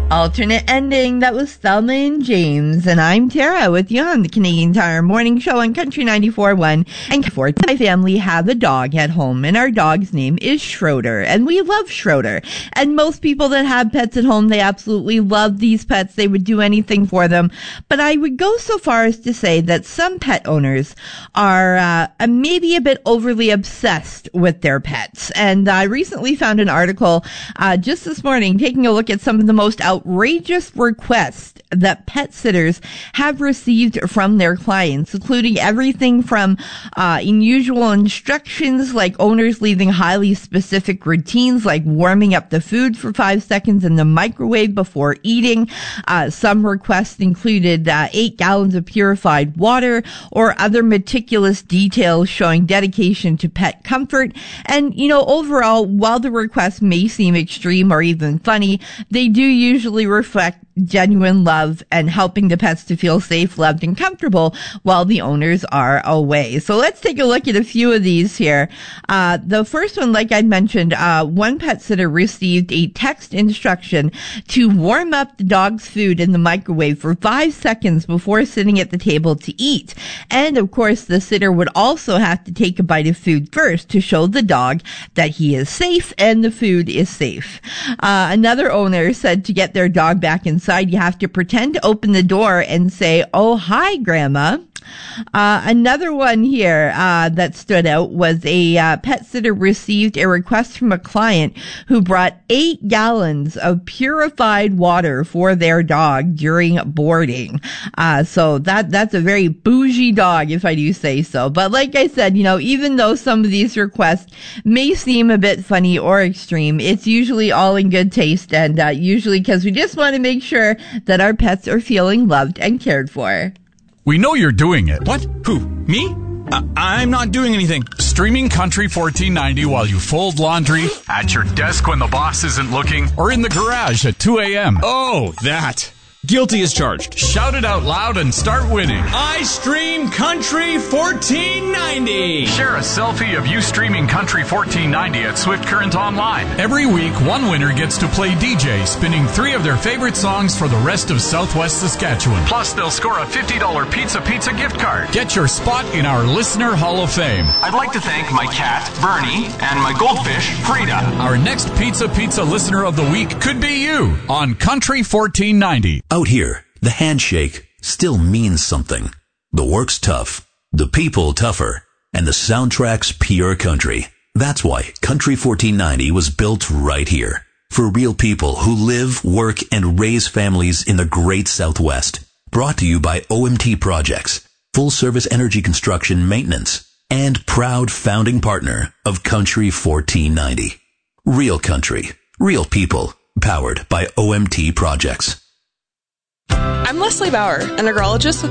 Alternate ending. That was Thelma and James. And I'm Tara with you on the Canadian Tire Morning Show on Country 94.1. And for my family have a dog at home, and our dog's name is Schroeder. And we love Schroeder. And most people that have pets at home, they absolutely love these pets. They would do anything for them. But I would go so far as to say that some pet owners are maybe a bit overly obsessed with their pets. And I recently found an article just this morning taking a look at some of the most outrageous requests that pet sitters have received from their clients, including everything from unusual instructions like owners leaving highly specific routines like warming up the food for 5 seconds in the microwave before eating. Some requests included 8 gallons of purified water or other meticulous details showing dedication to pet comfort. And, overall, while the requests may seem extreme or even funny, they do usually reflect genuine love and helping the pets to feel safe, loved, and comfortable while the owners are away. So let's take a look at a few of these here. The first one, like I mentioned, one pet sitter received a text instruction to warm up the dog's food in the microwave for 5 seconds before sitting at the table to eat. And of course, the sitter would also have to take a bite of food first to show the dog that he is safe and the food is safe. Another owner said to get their dog back inside, you have to pretend to open the door and say, "Oh, hi, Grandma." Another one here that stood out was a pet sitter received a request from a client who brought 8 gallons of purified water for their dog during boarding. So that's a very bougie dog, if I do say so. But like I said, even though some of these requests may seem a bit funny or extreme, it's usually all in good taste, and usually because we just want to make sure that our pets are feeling loved and cared for. We know you're doing it. What? Who? Me? I'm not doing anything. Streaming Country 1490 while you fold laundry, at your desk when the boss isn't looking, or in the garage at 2 a.m. Oh, that. Guilty as charged. Shout it out loud and start winning. I stream Country 1490. Share a selfie of you streaming Country 1490 at Swift Current Online. Every week, one winner gets to play DJ, spinning 3 of their favorite songs for the rest of Southwest Saskatchewan. Plus, they'll score a $50 Pizza gift card. Get your spot in our Listener Hall of Fame. I'd like to thank my cat, Bernie, and my goldfish, Frida. Our next Pizza Listener of the Week could be you on Country 1490. Out here, the handshake still means something. The work's tough, the people tougher, and the soundtrack's pure country. That's why Country 1490 was built right here. For real people who live, work, and raise families in the great Southwest. Brought to you by OMT Projects, full service energy construction maintenance, and proud founding partner of Country 1490. Real country, real people, powered by OMT Projects. I'm Leslie Bauer, a neurologist with